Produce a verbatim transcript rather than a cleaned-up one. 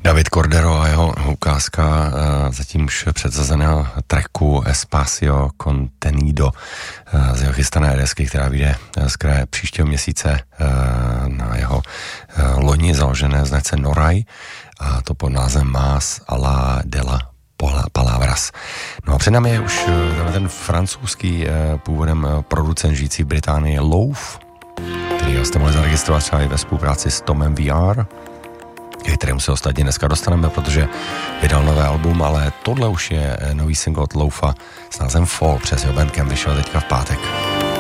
David Cordero a jeho ukázka uh, zatím už předsazeného tracku Espacio Contenido uh, z jeho chystané desky, která vyjde z kraje příštího měsíce uh, na jeho uh, loni založené značce Noray, a to pod názvem Más a la de la Palavras. No a před námi je už uh, ten francouzský uh, původem uh, producent žijící v Británii Loaf, který jste mohli zaregistrovat třeba i ve spolupráci s Tomem V R, kterému se ostatně dneska dostaneme, protože vydal nové album, ale tohle už je nový single od Loafa s názvem Fall, přes jeho bandcamp vyšel teďka v pátek.